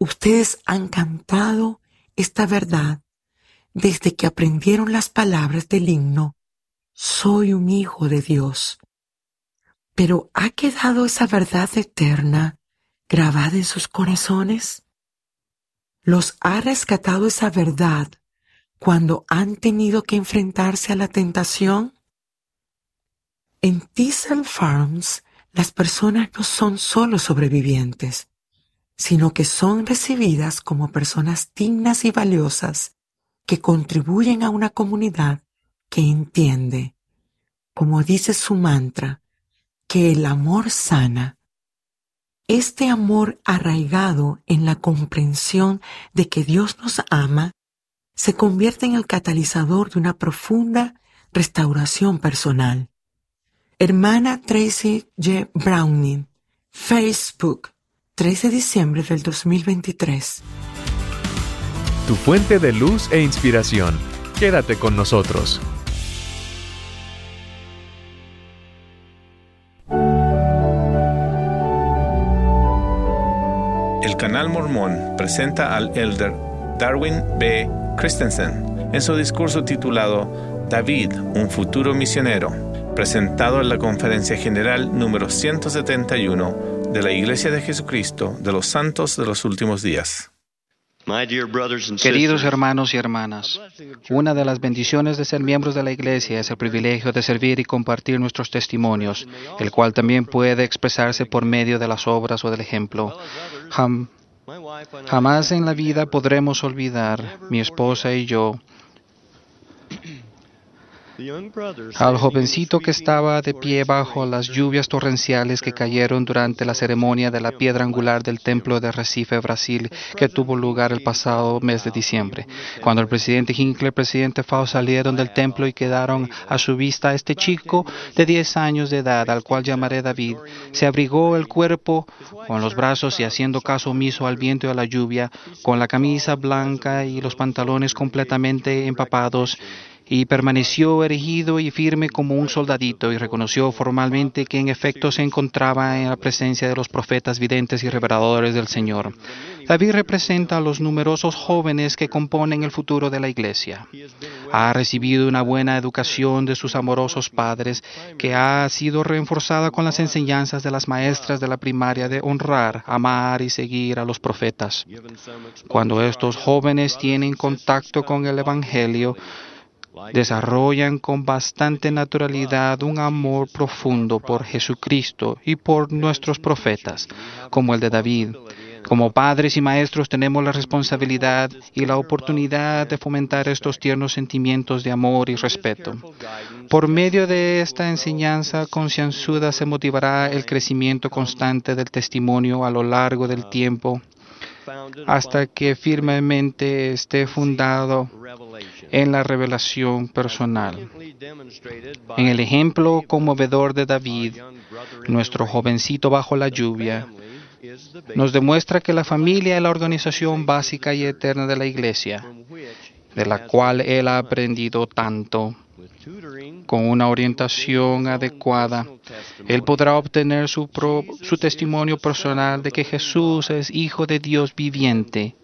Ustedes han cantado esta verdad desde que aprendieron las palabras del himno Soy un hijo de Dios. Pero ¿ha quedado esa verdad eterna grabada en sus corazones? ¿Los ha rescatado esa verdad cuando han tenido que enfrentarse a la tentación? En Thistle Farms, las personas no son solo sobrevivientes, sino que son recibidas como personas dignas y valiosas que contribuyen a una comunidad que entiende, como dice su mantra, que el amor sana. Este amor arraigado en la comprensión de que Dios nos ama se convierte en el catalizador de una profunda restauración personal. Hermana Tracy J. Browning, Facebook, 13 de diciembre del 2023. Tu fuente de luz e inspiración. Quédate con nosotros. El Canal Mormón presenta al elder Darwin B. Christensen en su discurso titulado David, un futuro misionero, presentado en la Conferencia General número 171 de la Iglesia de Jesucristo de los Santos de los Últimos Días. Queridos hermanos y hermanas, una de las bendiciones de ser miembros de la Iglesia es el privilegio de servir y compartir nuestros testimonios, el cual también puede expresarse por medio de las obras o del ejemplo. Jamás en la vida podremos olvidar, mi esposa y yo, al jovencito que estaba de pie bajo las lluvias torrenciales que cayeron durante la ceremonia de la piedra angular del templo de Recife, Brasil, que tuvo lugar el pasado mes de diciembre. Cuando el presidente Hinckley y el presidente Faust salieron del templo y quedaron a su vista este chico de 10 años de edad, al cual llamaré David, se abrigó el cuerpo con los brazos y haciendo caso omiso al viento y a la lluvia, con la camisa blanca y los pantalones completamente empapados, y permaneció erigido y firme como un soldadito y reconoció formalmente que en efecto se encontraba en la presencia de los profetas videntes y reveladores del Señor. David representa a los numerosos jóvenes que componen el futuro de la Iglesia. Ha recibido una buena educación de sus amorosos padres, que ha sido reforzada con las enseñanzas de las maestras de la primaria de honrar, amar y seguir a los profetas. Cuando estos jóvenes tienen contacto con el Evangelio, desarrollan con bastante naturalidad un amor profundo por Jesucristo y por nuestros profetas, como el de David. Como padres y maestros tenemos la responsabilidad y la oportunidad de fomentar estos tiernos sentimientos de amor y respeto. Por medio de esta enseñanza concienzuda se motivará el crecimiento constante del testimonio a lo largo del tiempo, hasta que firmemente esté fundado en la revelación personal. En el ejemplo conmovedor de David, nuestro jovencito bajo la lluvia, nos demuestra que la familia es la organización básica y eterna de la Iglesia, de la cual él ha aprendido tanto. Con una orientación adecuada, él podrá obtener su testimonio personal de que Jesús es Hijo de Dios viviente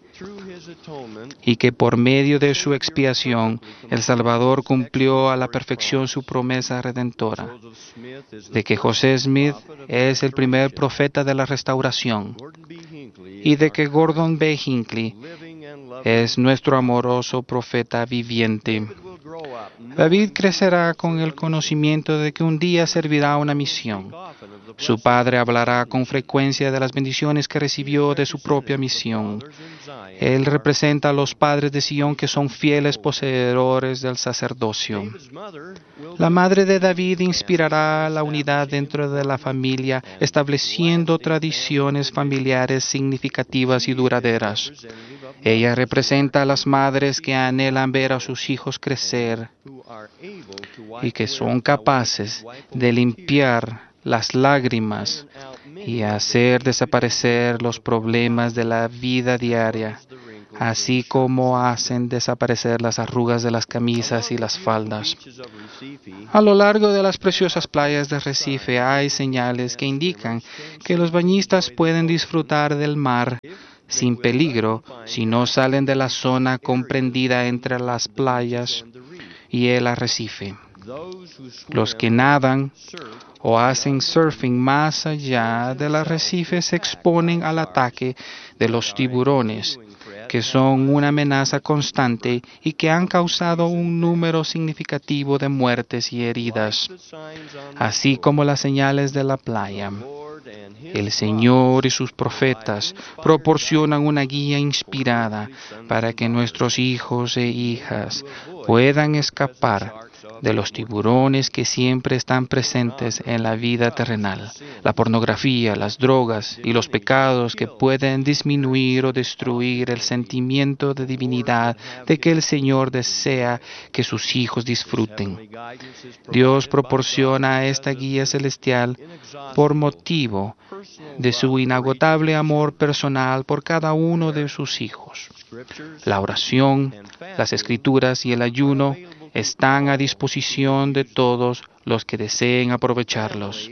y que por medio de su expiación el Salvador cumplió a la perfección su promesa redentora, de que José Smith es el primer profeta de la restauración y de que Gordon B. Hinckley es nuestro amoroso profeta viviente. David crecerá con el conocimiento de que un día servirá una misión. Su padre hablará con frecuencia de las bendiciones que recibió de su propia misión. Él representa a los padres de Sion que son fieles poseedores del sacerdocio. La madre de David inspirará la unidad dentro de la familia, estableciendo tradiciones familiares significativas y duraderas. Ella representa a las madres que anhelan ver a sus hijos crecer y que son capaces de limpiar las lágrimas y hacer desaparecer los problemas de la vida diaria, así como hacen desaparecer las arrugas de las camisas y las faldas. A lo largo de las preciosas playas de Recife hay señales que indican que los bañistas pueden disfrutar del mar sin peligro si no salen de la zona comprendida entre las playas y el arrecife. Los que nadan o hacen surfing más allá del arrecife se exponen al ataque de los tiburones, que son una amenaza constante y que han causado un número significativo de muertes y heridas, así como las señales de la playa. El Señor y sus profetas proporcionan una guía inspirada para que nuestros hijos e hijas puedan escapar de los tiburones que siempre están presentes en la vida terrenal, la pornografía, las drogas y los pecados que pueden disminuir o destruir el sentimiento de divinidad de que el Señor desea que sus hijos disfruten. Dios proporciona esta guía celestial por motivo de su inagotable amor personal por cada uno de sus hijos. La oración, las escrituras y el ayuno están a disposición de todos los que deseen aprovecharlos.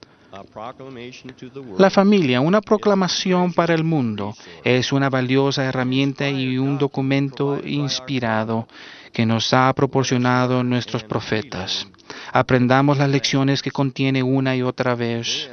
La familia, una proclamación para el mundo, es una valiosa herramienta y un documento inspirado que nos ha proporcionado nuestros profetas. Aprendamos las lecciones que contiene una y otra vez.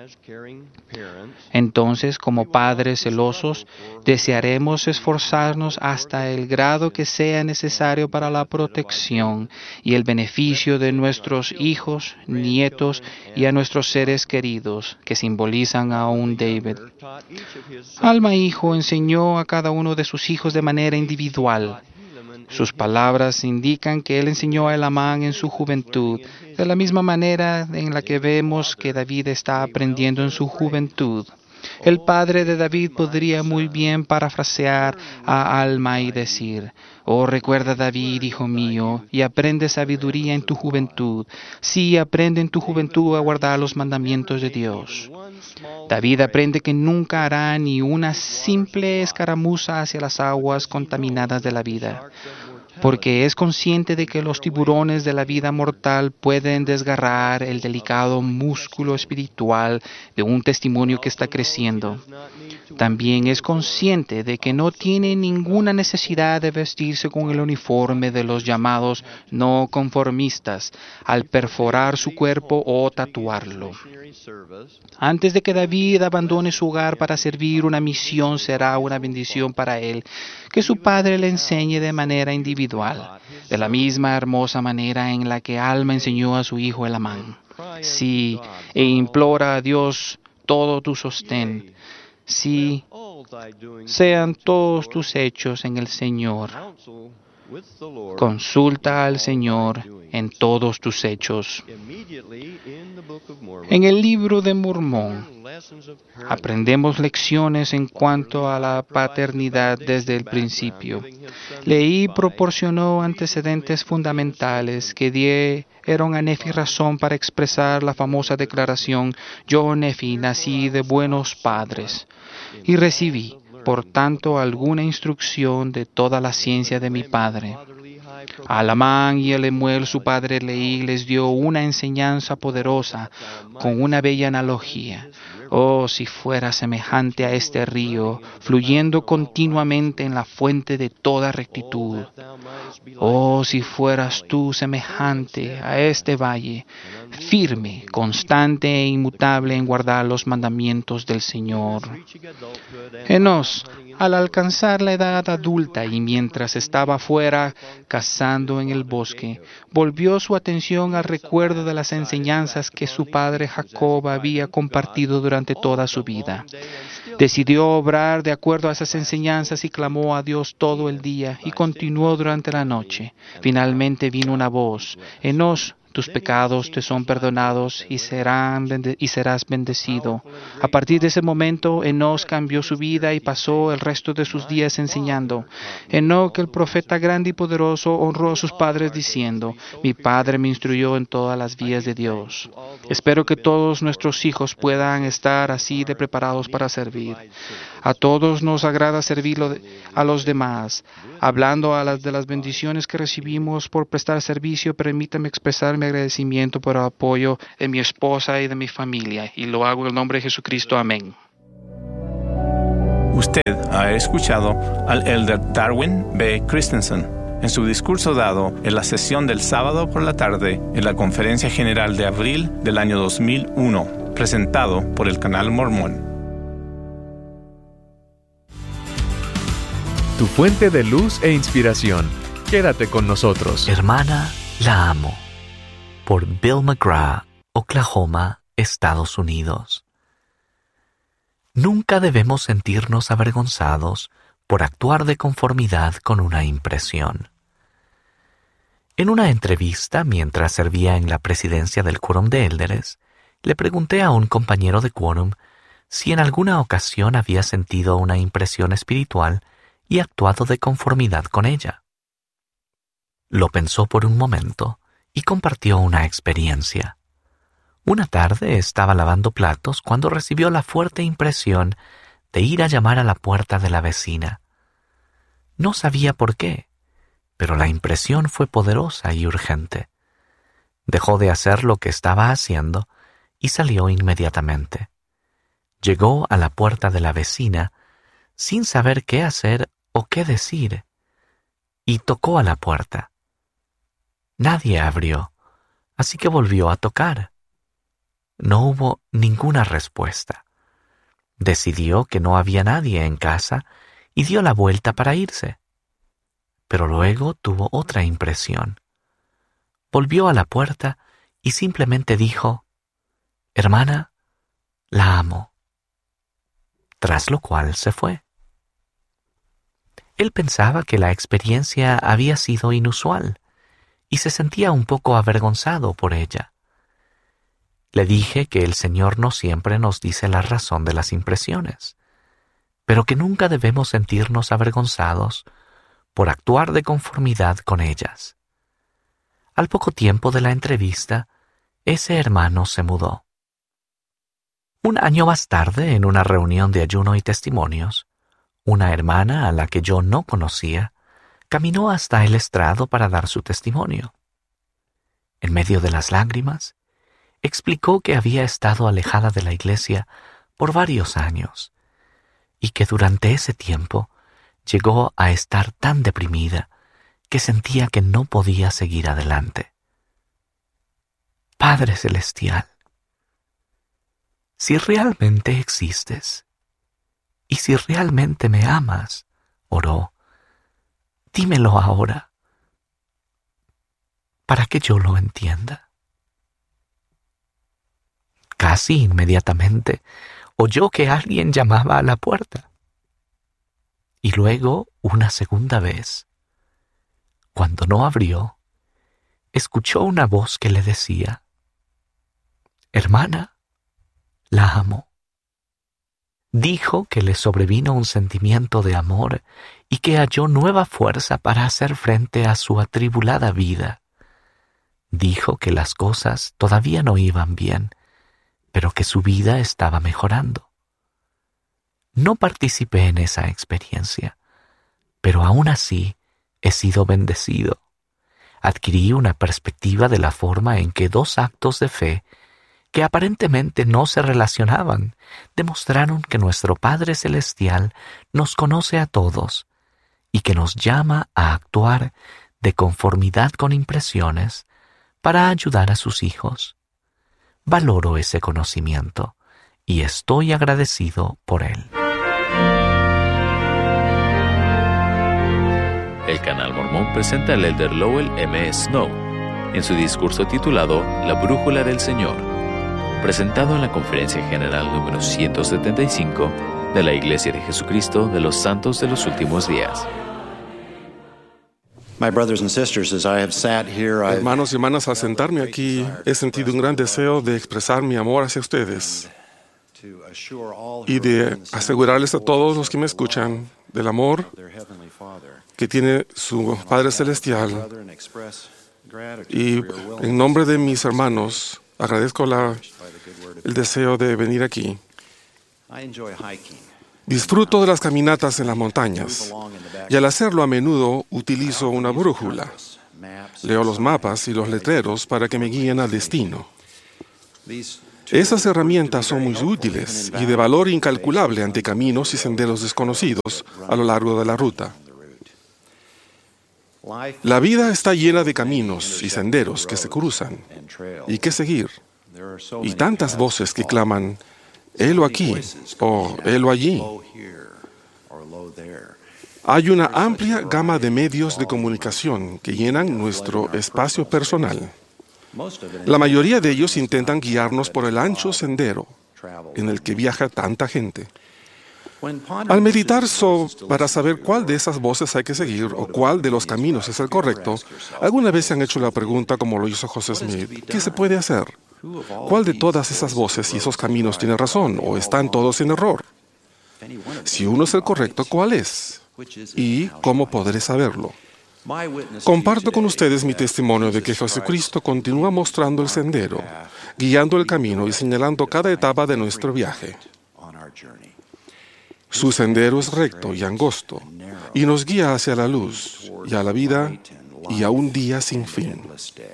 Entonces, como padres celosos, desearemos esforzarnos hasta el grado que sea necesario para la protección y el beneficio de nuestros hijos, nietos y a nuestros seres queridos, que simbolizan a un David. Alma Hijo enseñó a cada uno de sus hijos de manera individual. Sus palabras indican que él enseñó a Elamán en su juventud, de la misma manera en la que vemos que David está aprendiendo en su juventud. El padre de David podría muy bien parafrasear a Alma y decir: «Oh, recuerda, David, hijo mío, y aprende sabiduría en tu juventud. Sí, aprende en tu juventud a guardar los mandamientos de Dios». David aprende que nunca hará ni una simple escaramuza hacia las aguas contaminadas de la vida, porque es consciente de que los tiburones de la vida mortal pueden desgarrar el delicado músculo espiritual de un testimonio que está creciendo. También es consciente de que no tiene ninguna necesidad de vestirse con el uniforme de los llamados no conformistas al perforar su cuerpo o tatuarlo. Antes de que David abandone su hogar para servir una misión, será una bendición para él que su padre le enseñe de manera individual, de la misma hermosa manera en la que Alma enseñó a su hijo Elamán. Sí, e implora a Dios todo tu sostén. Sí, sean todos tus hechos en el Señor. Consulta al Señor en todos tus hechos. En el libro de Mormón aprendemos lecciones en cuanto a la paternidad desde el principio. Leí proporcionó antecedentes fundamentales que dieron a Nefi razón para expresar la famosa declaración: «Yo, Nefi, nací de buenos padres y recibí, por tanto, alguna instrucción de toda la ciencia de mi padre». A Elamán y a Lemuel, su padre Leí, les dio una enseñanza poderosa con una bella analogía. Oh, si fuera semejante a este río, fluyendo continuamente en la fuente de toda rectitud. Oh, si fueras tú semejante a este valle, firme, constante e inmutable en guardar los mandamientos del Señor. Enos, al alcanzar la edad adulta y mientras estaba fuera cazando en el bosque, volvió su atención al recuerdo de las enseñanzas que su padre Jacob había compartido durante toda su vida. Decidió obrar de acuerdo a esas enseñanzas y clamó a Dios todo el día y continuó durante la noche. Finalmente vino una voz: «Enos, tus pecados te son perdonados y serás bendecido». A partir de ese momento, Enos cambió su vida y pasó el resto de sus días enseñando. Enoc, el profeta grande y poderoso, honró a sus padres diciendo: «Mi padre me instruyó en todas las vías de Dios». Espero que todos nuestros hijos puedan estar así de preparados para servir. A todos nos agrada servir a los demás. Hablando de las bendiciones que recibimos por prestar servicio, permítame expresar mi agradecimiento por el apoyo de mi esposa y de mi familia, y lo hago en el nombre de Jesucristo. Amén. Usted ha escuchado al elder Darwin B. Christensen en su discurso dado en la sesión del sábado por la tarde en la Conferencia General de abril del año 2001, presentado por el Canal Mormón. Tu fuente de luz e inspiración. Quédate con nosotros. Hermana, la amo. Por Bill McGrath, Oklahoma, Estados Unidos. Nunca debemos sentirnos avergonzados por actuar de conformidad con una impresión. En una entrevista mientras servía en la presidencia del Quórum de Élderes, le pregunté a un compañero de Quórum si en alguna ocasión había sentido una impresión espiritual y actuado de conformidad con ella. Lo pensó por un momento y compartió una experiencia. Una tarde estaba lavando platos cuando recibió la fuerte impresión de ir a llamar a la puerta de la vecina. No sabía por qué, pero la impresión fue poderosa y urgente. Dejó de hacer lo que estaba haciendo y salió inmediatamente. Llegó a la puerta de la vecina sin saber qué hacer o qué decir, y tocó a la puerta. Nadie abrió, así que volvió a tocar. No hubo ninguna respuesta. Decidió que no había nadie en casa y dio la vuelta para irse. Pero luego tuvo otra impresión. Volvió a la puerta y simplemente dijo: «Hermana, la amo», tras lo cual se fue. Él pensaba que la experiencia había sido inusual y se sentía un poco avergonzado por ella. Le dije que el Señor no siempre nos dice la razón de las impresiones, pero que nunca debemos sentirnos avergonzados por actuar de conformidad con ellas. Al poco tiempo de la entrevista, ese hermano se mudó. Un año más tarde, en una reunión de ayuno y testimonios, una hermana a la que yo no conocía caminó hasta el estrado para dar su testimonio. En medio de las lágrimas, explicó que había estado alejada de la iglesia por varios años y que durante ese tiempo llegó a estar tan deprimida que sentía que no podía seguir adelante. Padre Celestial, si realmente existes y si realmente me amas, oró, dímelo ahora para que yo lo entienda. Casi inmediatamente oyó que alguien llamaba a la puerta. Y luego, una segunda vez, cuando no abrió, escuchó una voz que le decía: «Hermana, la amo». Dijo que le sobrevino un sentimiento de amor y que halló nueva fuerza para hacer frente a su atribulada vida. Dijo que las cosas todavía no iban bien, pero que su vida estaba mejorando. No participé en esa experiencia, pero aún así he sido bendecido. Adquirí una perspectiva de la forma en que dos actos de fe que aparentemente no se relacionaban demostraron que nuestro Padre Celestial nos conoce a todos y que nos llama a actuar de conformidad con impresiones para ayudar a sus hijos. Valoro ese conocimiento y estoy agradecido por él. El Canal Mormón presenta al elder Lowell M. Snow en su discurso titulado La Brújula del Señor, presentado en la Conferencia General número 175 de la Iglesia de Jesucristo de los Santos de los Últimos Días. Hermanos y hermanas, al sentarme aquí, he sentido un gran deseo de expresar mi amor hacia ustedes y de asegurarles a todos los que me escuchan del amor que tiene su Padre Celestial. Y en nombre de mis hermanos, agradezco el deseo de venir aquí. Disfruto de las caminatas en las montañas y al hacerlo a menudo utilizo una brújula. Leo los mapas y los letreros para que me guíen al destino. Esas herramientas son muy útiles y de valor incalculable ante caminos y senderos desconocidos a lo largo de la ruta. La vida está llena de caminos y senderos que se cruzan y que seguir, y tantas voces que claman, helo aquí o helo allí. Hay una amplia gama de medios de comunicación que llenan nuestro espacio personal. La mayoría de ellos intentan guiarnos por el ancho sendero en el que viaja tanta gente. Al meditar para saber cuál de esas voces hay que seguir o cuál de los caminos es el correcto, ¿alguna vez se han hecho la pregunta como lo hizo José Smith? ¿Qué se puede hacer? ¿Cuál de todas esas voces y esos caminos tiene razón o están todos en error? Si uno es el correcto, ¿cuál es? ¿Y cómo podré saberlo? Comparto con ustedes mi testimonio de que Jesucristo continúa mostrando el sendero, guiando el camino y señalando cada etapa de nuestro viaje. Su sendero es recto y angosto, y nos guía hacia la luz, y a la vida, y a un día sin fin.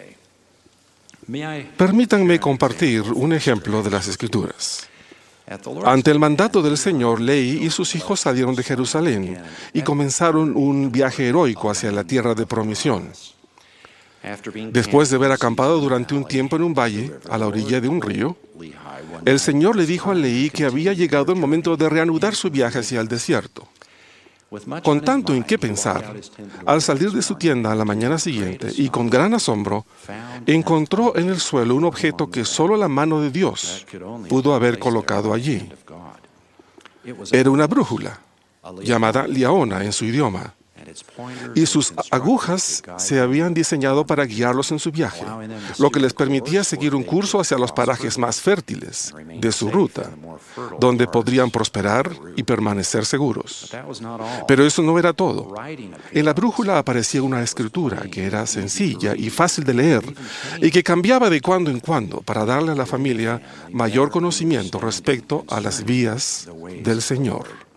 Permítanme compartir un ejemplo de las Escrituras. Ante el mandato del Señor, Lehi y sus hijos salieron de Jerusalén y comenzaron un viaje heroico hacia la tierra de promisión. Después de haber acampado durante un tiempo en un valle, a la orilla de un río, el Señor le dijo a Lehi que había llegado el momento de reanudar su viaje hacia el desierto. Con tanto en qué pensar, al salir de su tienda a la mañana siguiente y con gran asombro, encontró en el suelo un objeto que solo la mano de Dios pudo haber colocado allí. Era una brújula, llamada liaona en su idioma, y sus agujas se habían diseñado para guiarlos en su viaje, lo que les permitía seguir un curso hacia los parajes más fértiles de su ruta, donde podrían prosperar y permanecer seguros. Pero eso no era todo. En la brújula aparecía una escritura que era sencilla y fácil de leer y que cambiaba de cuando en cuando para darle a la familia mayor conocimiento respecto a las vías del Señor.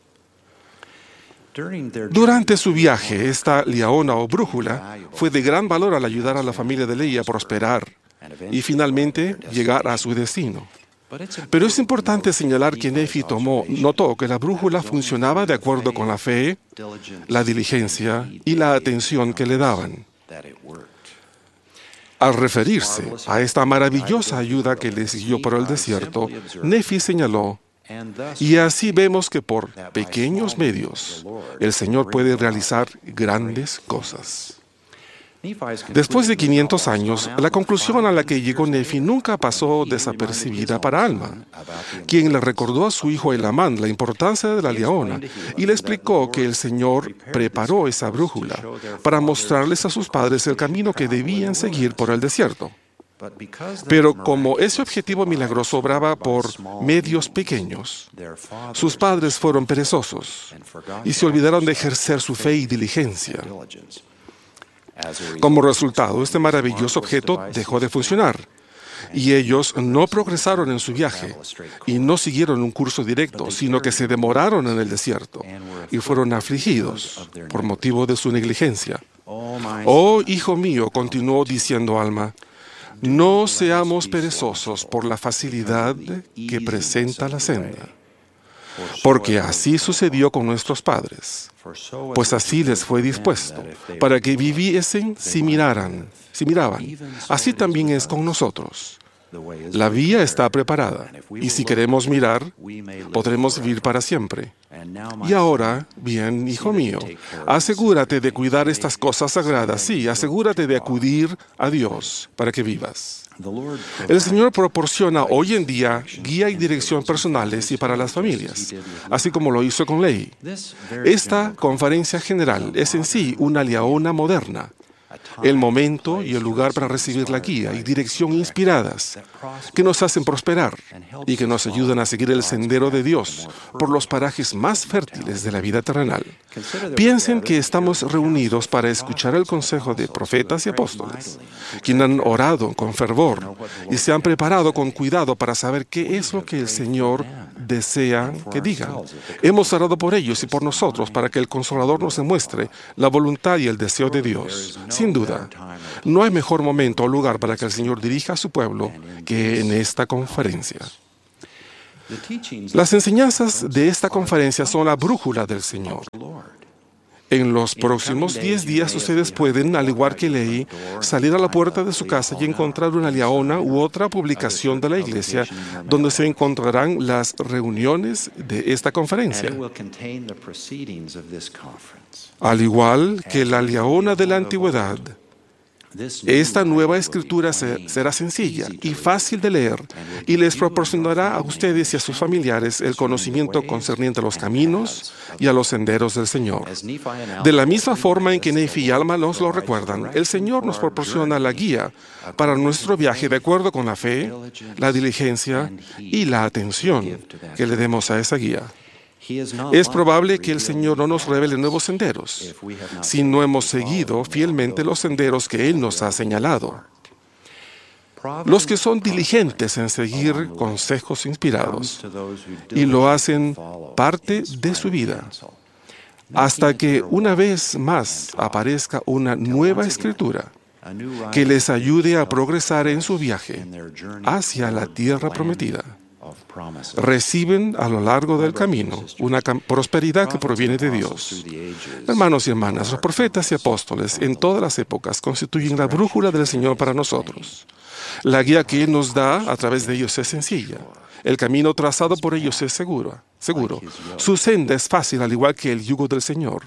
Durante su viaje, esta liaona o brújula fue de gran valor al ayudar a la familia de Lehi a prosperar y finalmente llegar a su destino. Pero es importante señalar que Nefi notó que la brújula funcionaba de acuerdo con la fe, la diligencia y la atención que le daban. Al referirse a esta maravillosa ayuda que le siguió por el desierto, Nefi señaló: y así vemos que por pequeños medios el Señor puede realizar grandes cosas. Después de 500 años, la conclusión a la que llegó Nefi nunca pasó desapercibida para Alma, quien le recordó a su hijo Elamán la importancia de la liaona y le explicó que el Señor preparó esa brújula para mostrarles a sus padres el camino que debían seguir por el desierto. Pero como ese objetivo milagroso obraba por medios pequeños, sus padres fueron perezosos y se olvidaron de ejercer su fe y diligencia. Como resultado, este maravilloso objeto dejó de funcionar y ellos no progresaron en su viaje y no siguieron un curso directo, sino que se demoraron en el desierto y fueron afligidos por motivo de su negligencia. Oh, hijo mío, continuó diciendo Alma, no seamos perezosos por la facilidad que presenta la senda, porque así sucedió con nuestros padres, pues así les fue dispuesto, para que viviesen si miraban. Así también es con nosotros. La vía está preparada, y si queremos mirar, podremos vivir para siempre. Y ahora, bien, hijo mío, asegúrate de cuidar estas cosas sagradas. Sí, asegúrate de acudir a Dios para que vivas. El Señor proporciona hoy en día guía y dirección personales y para las familias, así como lo hizo con Lehi. Esta conferencia general es en sí una liaona moderna, el momento y el lugar para recibir la guía y dirección inspiradas que nos hacen prosperar y que nos ayudan a seguir el sendero de Dios por los parajes más fértiles de la vida terrenal. Piensen que estamos reunidos para escuchar el consejo de profetas y apóstoles, quienes han orado con fervor y se han preparado con cuidado para saber qué es lo que el Señor desea que digan. Hemos orado por ellos y por nosotros para que el Consolador nos demuestre la voluntad y el deseo de Dios. Sin duda, duda, no hay mejor momento o lugar para que el Señor dirija a su pueblo que en esta conferencia. Las enseñanzas de esta conferencia son la brújula del Señor. En los próximos 10 días ustedes pueden, al igual que leí, salir a la puerta de su casa y encontrar una liaona u otra publicación de la iglesia donde se encontrarán las reuniones de esta conferencia. Al igual que la liaona de la antigüedad, esta nueva escritura será sencilla y fácil de leer y les proporcionará a ustedes y a sus familiares el conocimiento concerniente a los caminos y a los senderos del Señor. De la misma forma en que Nefi y Alma nos lo recuerdan, el Señor nos proporciona la guía para nuestro viaje de acuerdo con la fe, la diligencia y la atención que le demos a esa guía. Es probable que el Señor no nos revele nuevos senderos si no hemos seguido fielmente los senderos que Él nos ha señalado. Los que son diligentes en seguir consejos inspirados y lo hacen parte de su vida, hasta que una vez más aparezca una nueva escritura que les ayude a progresar en su viaje hacia la tierra prometida. Reciben a lo largo del camino una prosperidad que proviene de Dios. Hermanos y hermanas, los profetas y apóstoles en todas las épocas constituyen la brújula del Señor para nosotros. La guía que Él nos da a través de ellos es sencilla. El camino trazado por ellos es seguro. Su senda es fácil, al igual que el yugo del Señor.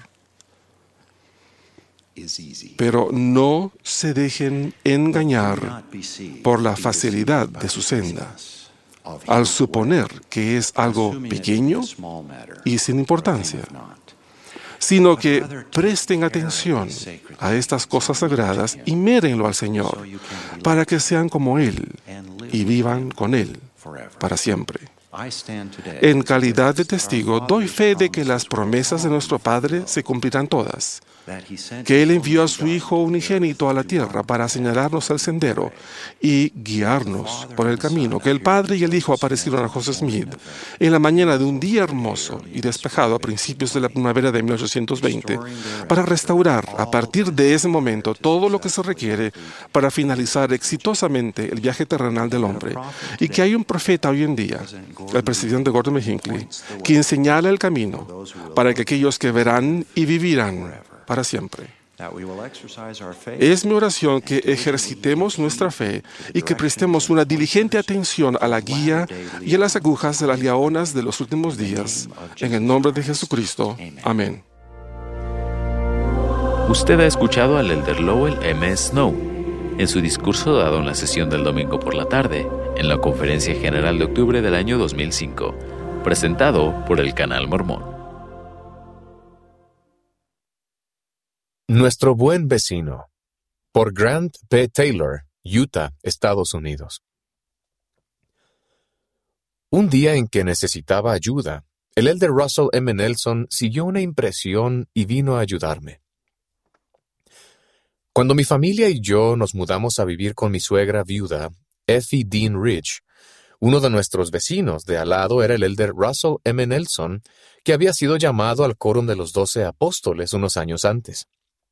Pero no se dejen engañar por la facilidad de su senda, al suponer que es algo pequeño y sin importancia, sino que presten atención a estas cosas sagradas y mírenlo al Señor, para que sean como Él y vivan con Él para siempre. En calidad de testigo, doy fe de que las promesas de nuestro Padre se cumplirán todas, que Él envió a su Hijo unigénito a la tierra para señalarnos el sendero y guiarnos por el camino, que el Padre y el Hijo aparecieron a José Smith en la mañana de un día hermoso y despejado a principios de la primavera de 1820, para restaurar a partir de ese momento todo lo que se requiere para finalizar exitosamente el viaje terrenal del hombre, y que hay un profeta hoy en día, el presidente Gordon B. Hinckley, quien señala el camino para que aquellos que verán y vivirán para siempre. Es mi oración que ejercitemos nuestra fe y que prestemos una diligente atención a la guía y a las agujas de las liaonas de los últimos días. En el nombre de Jesucristo. Amén. Usted ha escuchado al Elder Lowell M. Snow en su discurso dado en la sesión del domingo por la tarde, en la Conferencia General de octubre del año 2005, presentado por el Canal Mormón. Nuestro buen vecino, por Grant P. Taylor, Utah, Estados Unidos. Un día en que necesitaba ayuda, el Elder Russell M. Nelson siguió una impresión y vino a ayudarme. Cuando mi familia y yo nos mudamos a vivir con mi suegra viuda, Effie Dean Rich, uno de nuestros vecinos de al lado era el Elder Russell M. Nelson, que había sido llamado al Quórum de los 12 Apóstoles unos años antes.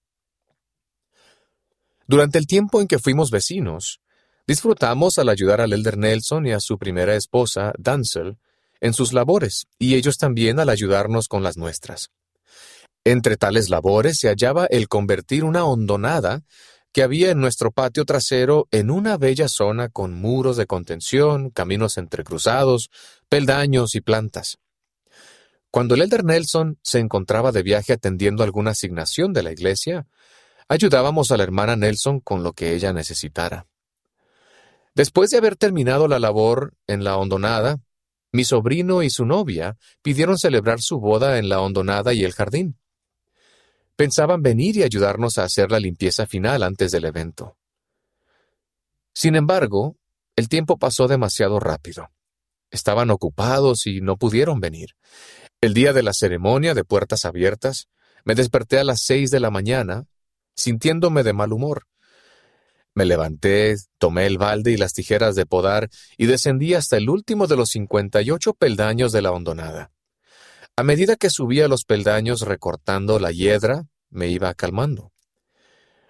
Durante el tiempo en que fuimos vecinos, disfrutamos al ayudar al Elder Nelson y a su primera esposa, Dancel, en sus labores, y ellos también al ayudarnos con las nuestras. Entre tales labores se hallaba el convertir una hondonada que había en nuestro patio trasero en una bella zona con muros de contención, caminos entrecruzados, peldaños y plantas. Cuando el Elder Nelson se encontraba de viaje atendiendo alguna asignación de la iglesia, ayudábamos a la hermana Nelson con lo que ella necesitara. Después de haber terminado la labor en la hondonada, mi sobrino y su novia pidieron celebrar su boda en la hondonada y el jardín. Pensaban venir y ayudarnos a hacer la limpieza final antes del evento. Sin embargo, el tiempo pasó demasiado rápido. Estaban ocupados y no pudieron venir. El día de la ceremonia de puertas abiertas, me desperté a las 6 de la mañana, sintiéndome de mal humor. Me levanté, tomé el balde y las tijeras de podar y descendí hasta el último de los 58 peldaños de la hondonada. A medida que subía los peldaños recortando la hiedra, me iba calmando.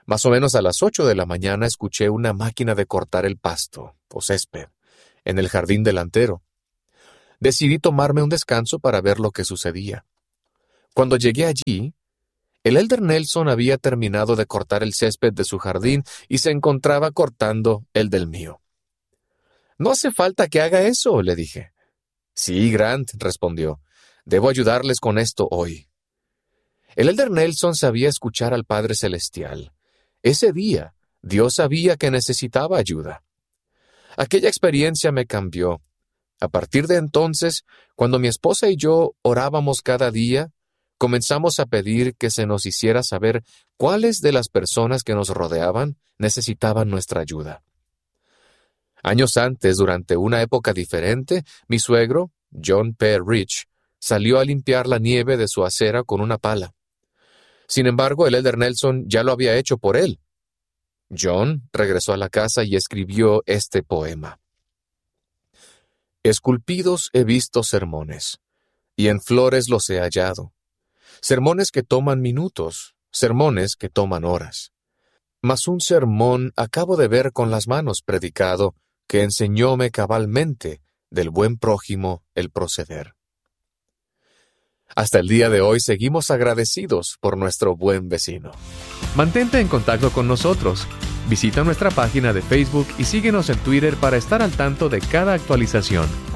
Más o menos a las 8 de la mañana escuché una máquina de cortar el pasto, o césped, en el jardín delantero. Decidí tomarme un descanso para ver lo que sucedía. Cuando llegué allí, el elder Nelson había terminado de cortar el césped de su jardín y se encontraba cortando el del mío. «No hace falta que haga eso», le dije. «Sí, Grant», respondió. «Debo ayudarles con esto hoy». El elder Nelson sabía escuchar al Padre Celestial. Ese día, Dios sabía que necesitaba ayuda. Aquella experiencia me cambió. A partir de entonces, cuando mi esposa y yo orábamos cada día, comenzamos a pedir que se nos hiciera saber cuáles de las personas que nos rodeaban necesitaban nuestra ayuda. Años antes, durante una época diferente, mi suegro, John P. Rich, salió a limpiar la nieve de su acera con una pala. Sin embargo, el elder Nelson ya lo había hecho por él. John regresó a la casa y escribió este poema. Esculpidos he visto sermones, y en flores los he hallado. Sermones que toman minutos, sermones que toman horas. Mas un sermón acabo de ver con las manos predicado, que enseñóme cabalmente del buen prójimo el proceder. Hasta el día de hoy seguimos agradecidos por nuestro buen vecino. Mantente en contacto con nosotros. Visita nuestra página de Facebook y síguenos en Twitter para estar al tanto de cada actualización.